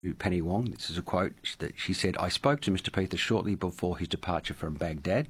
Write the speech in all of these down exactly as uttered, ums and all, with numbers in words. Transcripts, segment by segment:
Penny Wong, this is a quote, that she said, "I spoke to Mister Peter shortly before his departure from Baghdad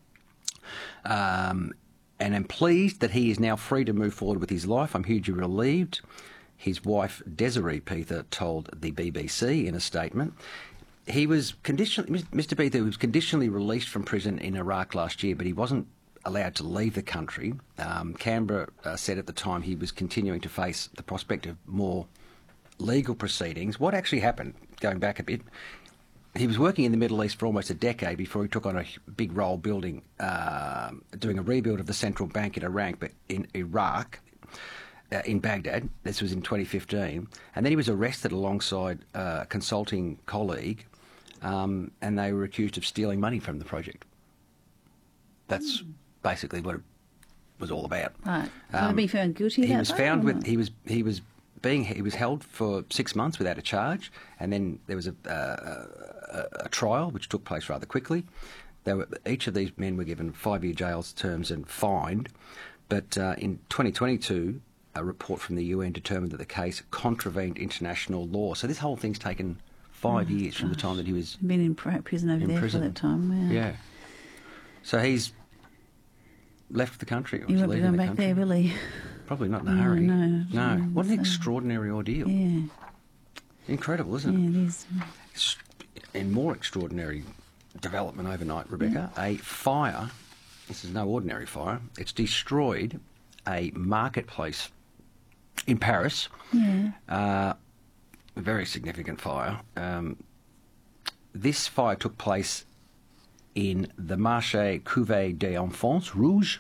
um, and am pleased that he is now free to move forward with his life. I'm hugely relieved." His wife, Desiree Peter, told the B B C in a statement. He was conditionally, Mister Peter was conditionally released from prison in Iraq last year, but he wasn't allowed to leave the country. Um, Canberra uh, said at the time he was continuing to face the prospect of more legal proceedings. What actually happened, going back a bit, he was working in the Middle East for almost a decade before he took on a big role building, uh, doing a rebuild of the central bank in Iraq, but in Iraq, uh, in Baghdad. This was in twenty fifteen. And then he was arrested alongside uh, a consulting colleague, um, and they were accused of stealing money from the project. That's mm. basically what it was all about. Right. So um, be found guilty of he that? Was found with, he was he was being he was held for six months without a charge, and then there was a, uh, a, a trial which took place rather quickly. They were, each of these men were given five-year jail terms and fined. But uh, in twenty twenty-two, a report from the U N determined that the case contravened international law. So this whole thing's taken five oh, years gosh. from the time that he was been in prison over in there prison. for that time. Wow. Yeah. So he's left the country. He won't be going the back country. there, will he? Probably not in a no, hurry. No, no. no. What an so, extraordinary ordeal. Yeah. Incredible, isn't yeah, it? Yeah, it is. And more extraordinary development overnight, Rebecca. Yeah. A fire, this is no ordinary fire, it's destroyed a marketplace in Paris. Yeah. Uh, a very significant fire. Um, this fire took place in the Marché Cuvée des Enfants Rouges.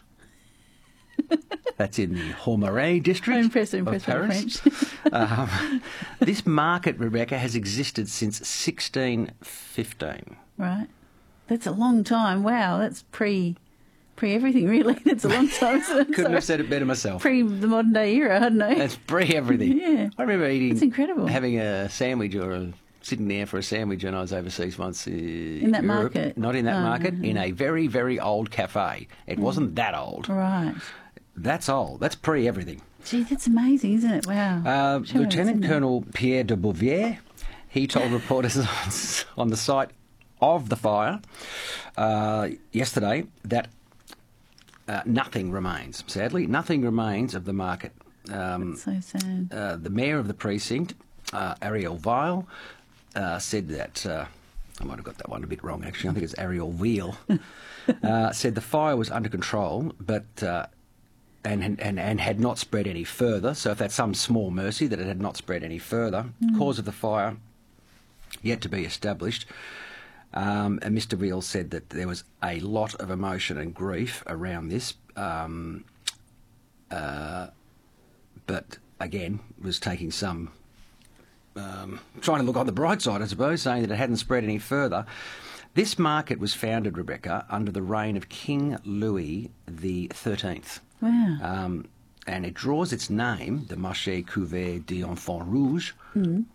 That's in the Homaret district I'm impressed, I'm of Paris. um, this market, Rebecca, has existed since sixteen fifteen. Right. That's a long time. Wow, that's pre... Pre-everything, really. That's a long time. Couldn't Sorry. have said it better myself. Pre the modern day era, I don't know. That's pre-everything. Yeah. I remember eating... That's incredible. Having a sandwich or a, sitting there for a sandwich when I was overseas once. Uh, in that Europe. market? Not in that oh, market, no. in a very, very old cafe. It mm. wasn't that old. Right. That's old. That's pre-everything. Gee, that's amazing, isn't it? Wow. Uh, Lieutenant it, Colonel Pierre de Bouvier, he told reporters on the site of the fire uh, yesterday that Uh, nothing remains, sadly. Nothing remains of the market. Um, That's so sad. Uh, the mayor of the precinct, uh, Ariel Weil, uh, said that... Uh, I might have got that one a bit wrong, actually. I think it's Ariel Veal. uh, said the fire was under control, but... Uh, and, and, and had not spread any further. So if that's some small mercy that it had not spread any further. Mm. Cause of the fire yet to be established. Um, and Mister Veal said that there was a lot of emotion and grief around this, um, uh, but again was taking some, um, trying to look on the bright side, I suppose, saying that it hadn't spread any further. This market was founded, Rebecca, under the reign of King Louis the thirteenth. Wow. Um, and it draws its name, the Marché Cuvée des Enfants Rouges. Mm.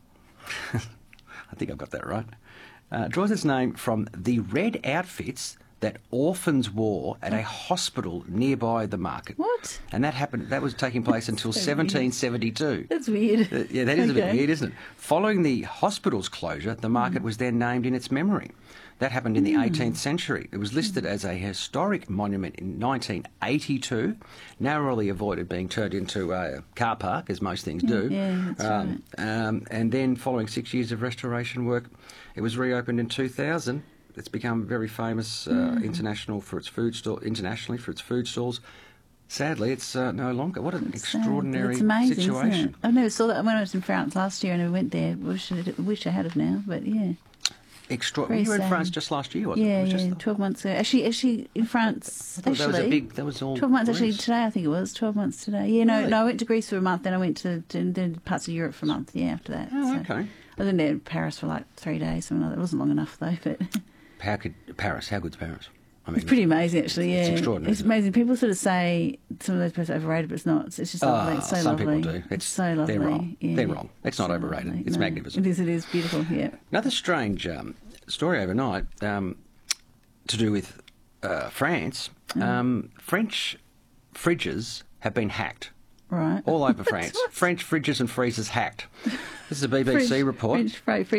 I think I've got that right. Uh, draws its name from the red outfits that orphans wore at a hospital nearby the market. What? And that happened. That was taking place until so seventeen seventy-two. That's weird. Uh, yeah, that is okay. a bit weird, isn't it? Following the hospital's closure, the market mm. was then named in its memory. That happened in the mm. eighteenth century. It was listed as a historic monument in nineteen eighty-two, narrowly avoided being turned into a car park, as most things do. Yeah, that's um, right. Um, and then, following six years of restoration work, it was reopened in two thousand. It's become very famous uh, mm. international for its food stall, internationally for its food stalls. Sadly, it's uh, no longer. What an it's extraordinary it's amazing, situation. Isn't it? I never saw that when I was in France last year, and I went there. Wish I, wish I had have now, but yeah. Extraordinary. You were in France just last year, wasn't yeah, it? it was yeah, just twelve months ago. Actually, actually in France, I actually, that was a big. That was all. Twelve months Greece. actually today. I think it was twelve months today. Yeah, no, really? no. I went to Greece for a month, then I went to, to, to parts of Europe for a month. Yeah, after that. Oh, so. okay. I was in there in Paris for like three days. Something like that. It wasn't long enough though, but. How could Paris? How good's Paris? I mean, it's pretty amazing, actually. Yeah, it's extraordinary. It's amazing. People sort of say some of those places are overrated, but it's not. It's, it's just lovely. Oh, it's so some lovely. people do. It's, it's so lovely. They're wrong. Yeah. They're wrong. It's, it's not so overrated. Lovely. It's no, magnificent. It is. It is beautiful. Yeah. Another strange um, story overnight um, to do with uh, France. Mm. Um, French fridges have been hacked. Right. All over France. French fridges and freezers hacked. This is a B B C French- report. French, French